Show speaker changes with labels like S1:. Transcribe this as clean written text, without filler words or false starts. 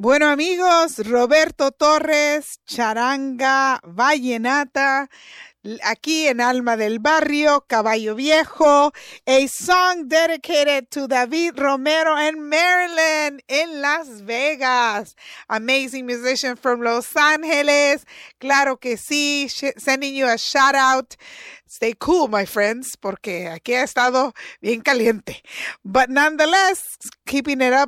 S1: Bueno, amigos, Roberto Torres, charanga, vallenata, aquí en Alma del Barrio, Caballo Viejo, a song dedicated to David Romero in Maryland, in Las Vegas. Amazing musician from Los Angeles. Claro que sí, sending you a shout out. Stay cool, my friends, porque aquí ha estado bien caliente. But nonetheless, keeping it up